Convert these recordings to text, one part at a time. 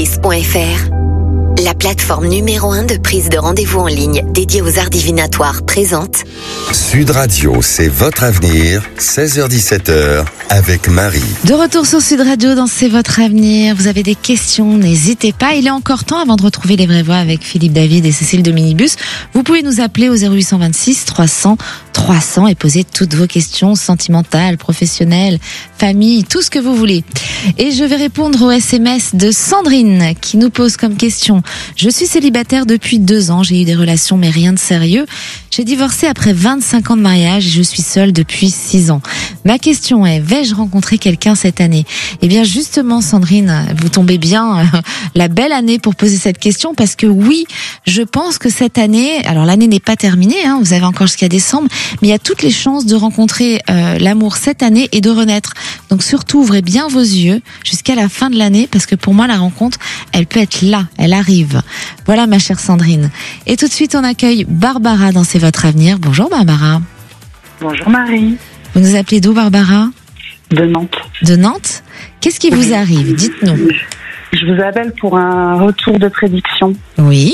Sudris.fr, la plateforme numéro 1 de prise de rendez-vous en ligne dédiée aux arts divinatoires présente Sud Radio, c'est votre avenir, 16h-17h, avec Marie. De retour sur Sud Radio dans C'est votre avenir. Vous avez des questions, n'hésitez pas. Il est encore temps avant de retrouver les vraies voix avec Philippe David et Cécile de Minibus. Vous pouvez nous appeler au 0826 300 300 et poser toutes vos questions sentimentales, professionnelles, famille, tout ce que vous voulez. Et je vais répondre au SMS de Sandrine qui nous pose comme question: je suis célibataire depuis 2 ans, j'ai eu des relations mais rien de sérieux. J'ai divorcé après 25 ans de mariage et je suis seule depuis 6 ans. Ma question est, vais-je rencontrer quelqu'un cette année? Eh bien justement Sandrine, vous tombez bien, la belle année pour poser cette question, parce que oui, je pense que cette année, alors l'année n'est pas terminée, vous avez encore jusqu'à décembre, mais il y a toutes les chances de rencontrer l'amour cette année et de renaître. Donc surtout ouvrez bien vos yeux jusqu'à la fin de l'année, parce que pour moi la rencontre, elle peut être là, elle arrive. Voilà ma chère Sandrine. Et tout de suite on accueille Barbara dans C'est votre avenir. Bonjour Barbara. Bonjour Marie. Vous nous appelez d'où Barbara? De Nantes. De Nantes? Qu'est-ce qui vous arrive? Dites-nous. Je vous appelle pour un retour de prédiction. Oui.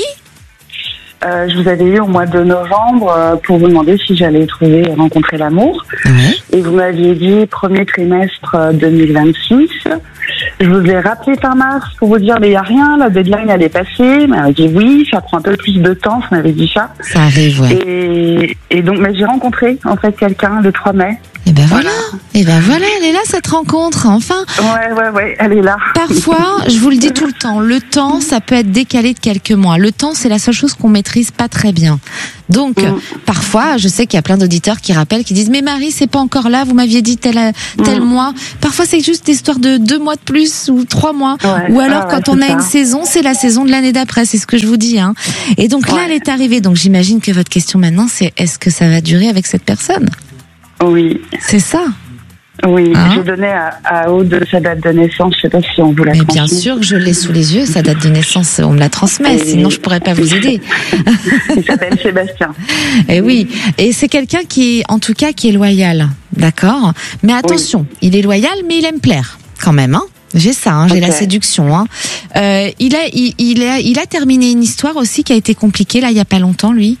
Je vous avais eu au mois de novembre pour vous demander si j'allais rencontrer l'amour. Oui. Et vous m'aviez dit premier trimestre 2026. Je vous ai rappelé fin mars pour vous dire mais il n'y a rien, la deadline elle est passée. Mais elle m'a dit oui, ça prend un peu plus de temps, vous m'avez dit ça. Ça arrive, ouais. Et donc mais j'ai rencontré en fait quelqu'un le 3 mai. Et ben voilà. Et ben voilà, elle est là cette rencontre, enfin. Ouais, elle est là. Parfois, je vous le dis tout le temps, le temps, ça peut être décalé de quelques mois. Le temps, c'est la seule chose qu'on maîtrise pas très bien. Donc, parfois, je sais qu'il y a plein d'auditeurs qui rappellent, qui disent, mais Marie, c'est pas encore là, vous m'aviez dit tel mois. Parfois, c'est juste l'histoire de 2 mois de plus ou 3 mois. Ouais. Ou alors, quand on a une saison, c'est la saison de l'année d'après, c'est ce que je vous dis, Et donc là, elle est arrivée. Donc, j'imagine que votre question maintenant, c'est, est-ce que ça va durer avec cette personne? Oui. C'est ça. Oui, j'ai donné à Aude sa date de naissance, je sais pas si on vous l'a transmis. Mais bien sûr que je l'ai sous les yeux, sa date de naissance, on me la transmet, sinon je pourrais pas vous aider. Il s'appelle Sébastien. Et oui, et c'est quelqu'un qui est loyal, d'accord? Mais attention, il est loyal, mais il aime plaire, quand même, J'ai ça, j'ai la séduction, il a terminé une histoire aussi qui a été compliquée, là, il y a pas longtemps, lui.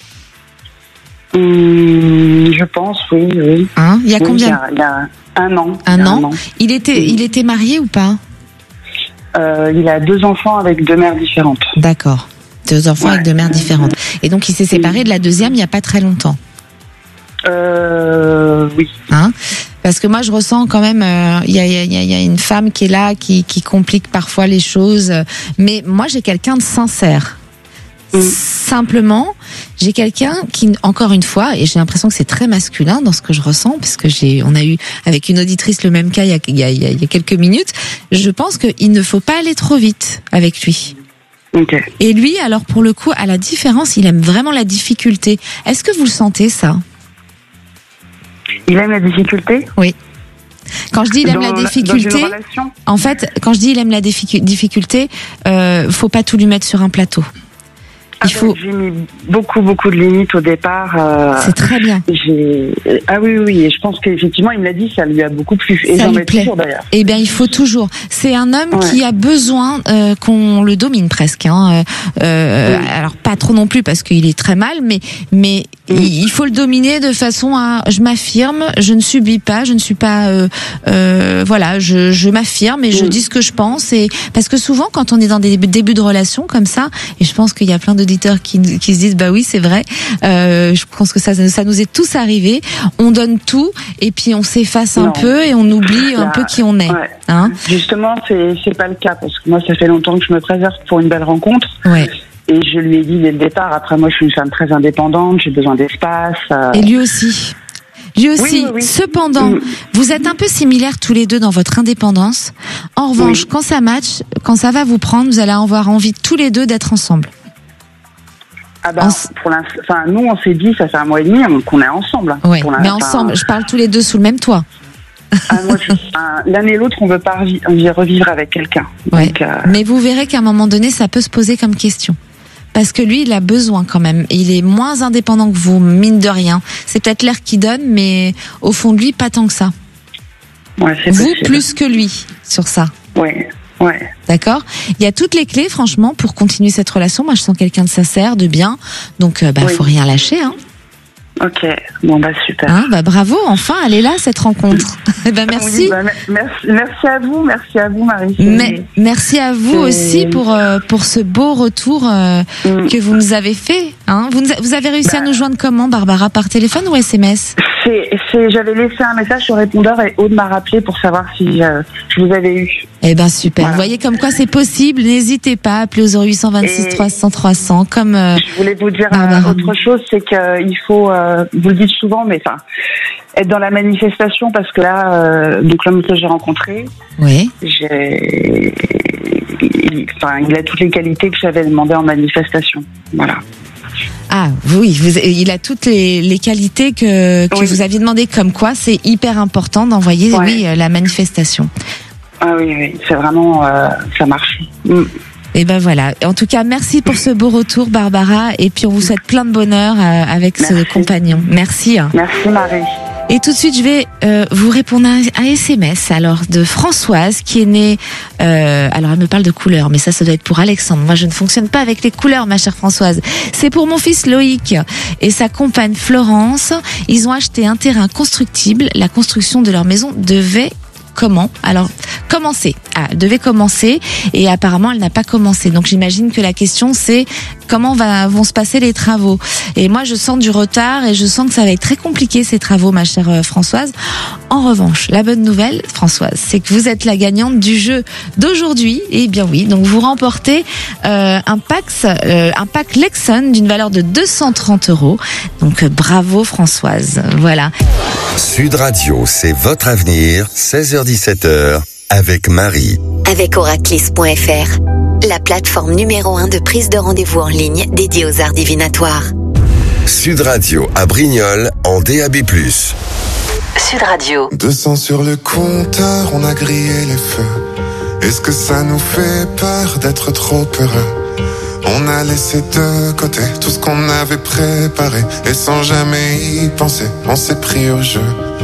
Je pense, oui. Il y a combien? Il y a 1 an. Un an. Il était marié ou pas? Il a 2 enfants avec 2 mères différentes. D'accord. 2 enfants avec 2 mères différentes. Et donc il s'est séparé de la deuxième il y a pas très longtemps. Oui. Parce que moi je ressens quand même, il y a une femme qui est là, qui complique parfois les choses. Mais moi j'ai quelqu'un de sincère. Simplement, j'ai quelqu'un qui, encore une fois, et j'ai l'impression que c'est très masculin dans ce que je ressens, parce que on a eu avec une auditrice le même cas il y a quelques minutes. Je pense qu'il ne faut pas aller trop vite avec lui. Okay. Et lui, alors pour le coup, à la différence, il aime vraiment la difficulté. Est-ce que vous le sentez ça? Il aime la difficulté? Oui. Quand je dis il aime la difficulté, en fait, quand je dis il aime la difficulté, faut pas tout lui mettre sur un plateau. J'ai mis beaucoup de limites au départ. C'est très bien. Oui. Et je pense qu'effectivement, il me l'a dit, ça lui a beaucoup plu. Et ça j'en lui mets plaît. toujours d'ailleurs. Eh bien, il faut toujours. C'est un homme qui a besoin qu'on le domine presque. Alors pas trop non plus parce qu'il est très mal, mais il faut le dominer de façon à je m'affirme, je ne subis pas, je ne suis pas je m'affirme et je dis ce que je pense. Et parce que souvent, quand on est dans des débuts de relation comme ça, et je pense qu'il y a plein d'auditeurs qui se disent bah oui c'est vrai, je pense que ça nous est tous arrivé, on donne tout et puis on s'efface un peu et on oublie un peu qui on est. Justement c'est pas le cas parce que moi ça fait longtemps que je me préserve pour une belle rencontre. Et je lui ai dit dès le départ, après moi je suis une femme très indépendante, j'ai besoin d'espace. Et lui aussi. Oui. Cependant, vous êtes un peu similaires tous les deux dans votre indépendance. En revanche, quand ça match, quand ça va vous prendre, vous allez avoir envie tous les deux d'être ensemble. Nous on s'est dit, ça fait 1 mois et demi qu'on est ensemble. Mais ensemble, je parle tous les deux sous le même toit. L'un et l'autre, on veut pas revivre avec quelqu'un. Mais vous verrez qu'à un moment donné, ça peut se poser comme question. Parce que lui, il a besoin quand même. Il est moins indépendant que vous, mine de rien. C'est peut-être l'air qu'il donne, mais au fond de lui, pas tant que ça. Vous plus que lui sur ça. Ouais. Ouais. D'accord. Il y a toutes les clés, franchement, pour continuer cette relation. Moi, je sens quelqu'un de sincère, de bien. Donc, faut rien lâcher, hein. Ok. Bon, super. Hein, bravo. Enfin, elle est là, cette rencontre. Merci. Oui, merci à vous, Marie. Merci à vous aussi pour ce beau retour que vous nous avez fait. Hein. Vous avez réussi à nous joindre comment, Barbara, par téléphone ou SMS? J'avais laissé un message sur répondeur et Aude m'a rappelé pour savoir si je vous avais eu. Super. Voilà. Vous voyez comme quoi c'est possible. N'hésitez pas à appeler au 0826 300 300 comme je voulais vous dire autre chose, c'est qu'il faut, vous le dites souvent, mais être dans la manifestation parce que là, donc l'homme que j'ai rencontré, oui. Il a toutes les qualités que j'avais demandé en manifestation. Voilà. Ah oui, il a toutes les qualités que vous aviez demandé, comme quoi c'est hyper important d'envoyer la manifestation. Ah oui, c'est vraiment, ça marche. Et voilà. En tout cas, merci pour ce beau retour, Barbara, et puis on vous souhaite plein de bonheur avec ce compagnon. Merci. Merci Marie. Et tout de suite, je vais vous répondre à un SMS alors de Françoise qui est née. Alors elle me parle de couleurs, mais ça doit être pour Alexandre. Moi, je ne fonctionne pas avec les couleurs, ma chère Françoise. C'est pour mon fils Loïc et sa compagne Florence. Ils ont acheté un terrain constructible. La construction de leur maison devait commencer. Elle devait commencer et apparemment elle n'a pas commencé. Donc j'imagine que la question c'est comment vont se passer les travaux. Et moi je sens du retard et je sens que ça va être très compliqué ces travaux, ma chère Françoise. En revanche, la bonne nouvelle, Françoise, c'est que vous êtes la gagnante du jeu d'aujourd'hui. Et bien oui, donc vous remportez un pack Lexon d'une valeur de 230 €. Donc bravo Françoise. Voilà. Sud Radio, c'est votre avenir, 16h-17h, avec Marie. Avec Oraclis.fr, la plateforme numéro 1 de prise de rendez-vous en ligne dédiée aux arts divinatoires. Sud Radio à Brignoles en DAB+. Sud Radio. 200 sur le compteur, on a grillé les feux. Est-ce que ça nous fait peur d'être trop heureux? On a laissé de côté tout ce qu'on avait préparé et sans jamais y penser, on s'est pris au jeu.